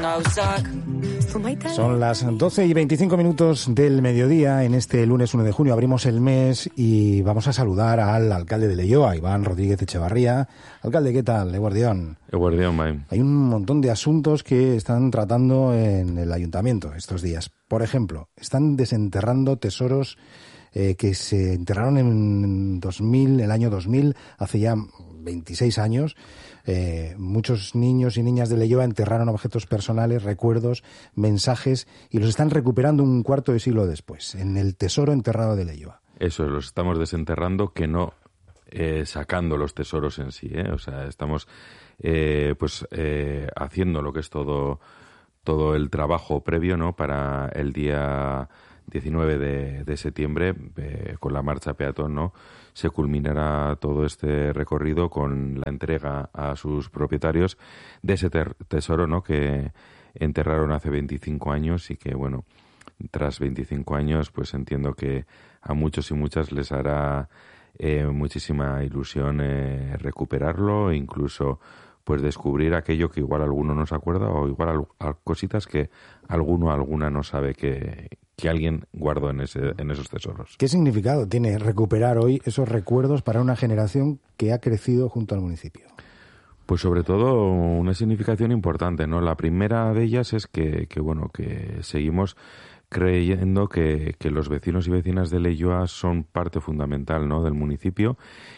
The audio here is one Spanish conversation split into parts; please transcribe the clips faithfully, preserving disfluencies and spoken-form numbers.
Son las doce y veinticinco minutos del mediodía. En este lunes uno de junio abrimos el mes y vamos a saludar al alcalde de Leioa, Iván Rodríguez Echevarría. Alcalde, ¿qué tal? Eguardión. Eguardión, Maim. Hay un montón de asuntos que están tratando en el ayuntamiento estos días. Por ejemplo, están desenterrando tesoros eh, que se enterraron en dos mil, el año dos mil, hace ya veintiséis años. Eh, muchos niños y niñas de Leioa enterraron objetos personales, recuerdos, mensajes, y los están recuperando un cuarto de siglo después, en el tesoro enterrado de Leioa. Eso, los estamos desenterrando, que no eh, sacando los tesoros en sí, ¿eh? O sea, estamos eh, pues eh, haciendo lo que es todo, todo el trabajo previo, ¿no?, para el día diecinueve de, de septiembre, eh, con la marcha peatón, ¿no?, se culminará todo este recorrido con la entrega a sus propietarios de ese ter- tesoro, ¿no?, que enterraron hace veinticinco años y que, bueno, tras veinticinco años, pues entiendo que a muchos y muchas les hará eh, muchísima ilusión eh, recuperarlo e incluso pues descubrir aquello que igual alguno no se acuerda o igual al, al, cositas que alguno o alguna no sabe que, que alguien guardó en, ese, en esos tesoros. ¿Qué significado tiene recuperar hoy esos recuerdos para una generación que ha crecido junto al municipio? Pues sobre todo una significación importante, ¿no? La primera de ellas es que, que bueno, que seguimos creyendo que, que los vecinos y vecinas de Leioa son parte fundamental, ¿no?, del municipio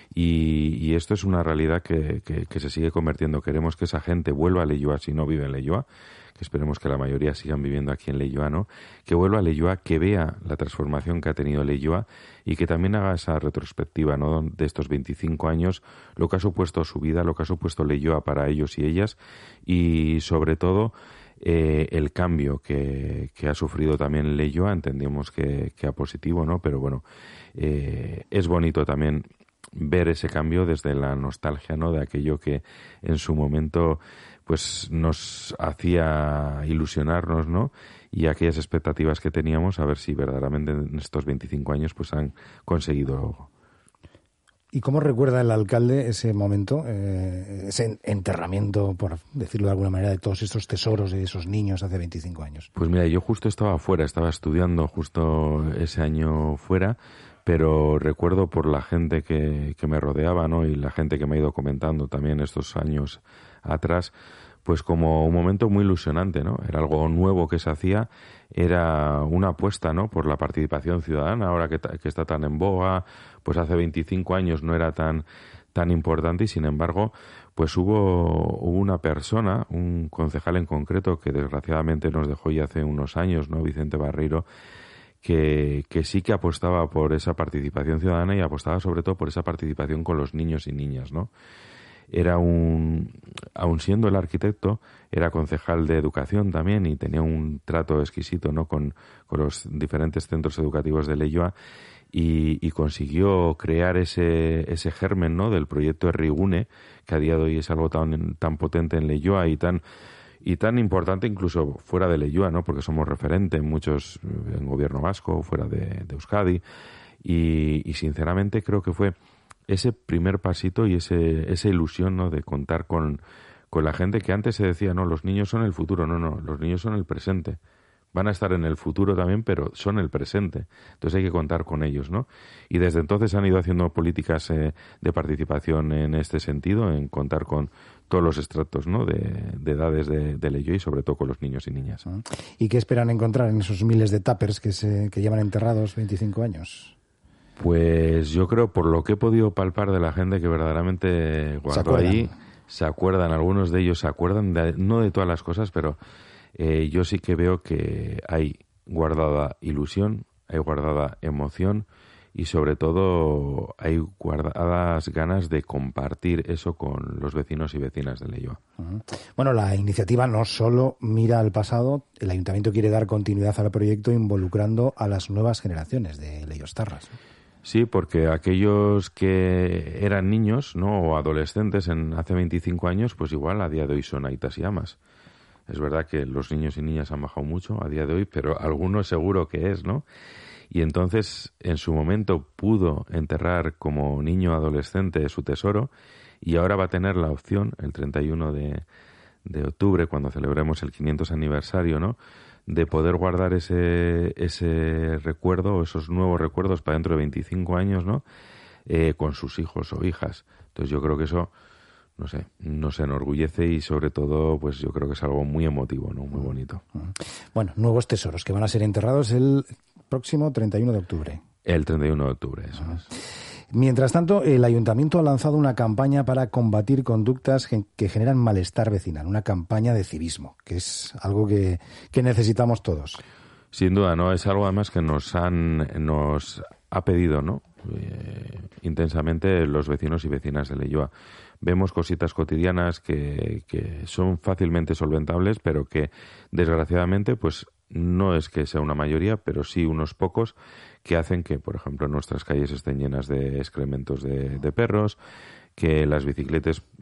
y, y esto es una realidad que, que, que se sigue convirtiendo. Queremos que esa gente vuelva a Leioa si no vive en Leioa, que esperemos que la mayoría sigan viviendo aquí en Leioa, ¿no?, que vuelva a Leioa, que vea la transformación que ha tenido Leioa y que también haga esa retrospectiva, ¿no?, de estos veinticinco años, lo que ha supuesto su vida, lo que ha supuesto Leioa para ellos y ellas y sobre todo Eh, el cambio que, que ha sufrido también Leioa, entendemos que, que a positivo, ¿no? Pero bueno, eh, es bonito también ver ese cambio desde la nostalgia, ¿no?, de aquello que en su momento pues nos hacía ilusionarnos, ¿no?, y aquellas expectativas que teníamos, a ver si verdaderamente en estos veinticinco años pues han conseguido. ¿Y cómo recuerda el alcalde ese momento, eh, ese enterramiento, por decirlo de alguna manera, de todos estos tesoros de esos niños hace veinticinco años? Pues mira, yo justo estaba fuera, estaba estudiando justo ese año fuera, pero recuerdo por la gente que, que me rodeaba, ¿no?, y la gente que me ha ido comentando también estos años atrás, pues como un momento muy ilusionante, ¿no? Era algo nuevo que se hacía, era una apuesta, ¿no?, por la participación ciudadana, ahora que, que está tan en boga, pues hace veinticinco años no era tan tan importante y sin embargo, pues hubo, hubo una persona, un concejal en concreto que desgraciadamente nos dejó ya hace unos años, ¿no?, Vicente Barreiro, que, que sí que apostaba por esa participación ciudadana y apostaba sobre todo por esa participación con los niños y niñas, ¿no? Era un, aun siendo el arquitecto, era concejal de educación también y tenía un trato exquisito, ¿no?, con, con los diferentes centros educativos de Leioa y, y consiguió crear ese, ese germen, ¿no?, del proyecto Herrigune, que a día de hoy es algo tan, tan potente en Leioa y tan y tan importante incluso fuera de Leioa, ¿no?, porque somos referente en muchos, en gobierno vasco, fuera de, de Euskadi y, y sinceramente creo que fue ese primer pasito y ese esa ilusión, ¿no?, de contar con, con la gente que antes se decía, no, los niños son el futuro, no, no, los niños son el presente. Van a estar en el futuro también, pero son el presente. Entonces hay que contar con ellos, ¿no? Y desde entonces han ido haciendo políticas eh, de participación en este sentido, en contar con todos los estratos, ¿no?, de, de edades de, de Leioa y sobre todo con los niños y niñas. ¿Y qué esperan encontrar en esos miles de tuppers que, se, que llevan enterrados veinticinco años? Pues yo creo, por lo que he podido palpar de la gente que verdaderamente guardó allí, se acuerdan, algunos de ellos se acuerdan, de, no de todas las cosas, pero eh, yo sí que veo que hay guardada ilusión, hay guardada emoción y sobre todo hay guardadas ganas de compartir eso con los vecinos y vecinas de Leioa. Uh-huh. Bueno, la iniciativa no solo mira al pasado, el Ayuntamiento quiere dar continuidad al proyecto involucrando a las nuevas generaciones de leiostarras. Sí, porque aquellos que eran niños, ¿no?, o adolescentes en hace veinticinco años, pues igual a día de hoy son aitas y amas. Es verdad que los niños y niñas han bajado mucho a día de hoy, pero alguno seguro que es, ¿no? Y entonces, en su momento, pudo enterrar como niño adolescente su tesoro y ahora va a tener la opción, el treinta y uno de, de octubre, cuando celebremos el quinientos aniversario, ¿no?, de poder guardar ese ese recuerdo, esos nuevos recuerdos para dentro de veinticinco años, ¿no?, eh, con sus hijos o hijas. Entonces yo creo que eso, no sé, nos enorgullece y sobre todo, pues yo creo que es algo muy emotivo, ¿no?, muy bonito. Bueno, nuevos tesoros que van a ser enterrados el próximo treinta y uno de octubre. El treinta y uno de octubre, eso Ajá. es. Mientras tanto, el Ayuntamiento ha lanzado una campaña para combatir conductas que generan malestar vecinal, una campaña de civismo, que es algo que, que necesitamos todos. Sin duda, ¿no? Es algo además que nos han nos ha pedido, ¿no?, eh, intensamente los vecinos y vecinas de Leioa. Vemos cositas cotidianas que, que son fácilmente solventables, pero que desgraciadamente pues no es que sea una mayoría, pero sí unos pocos que hacen que, por ejemplo, nuestras calles estén llenas de excrementos de, de perros, que las bicicletas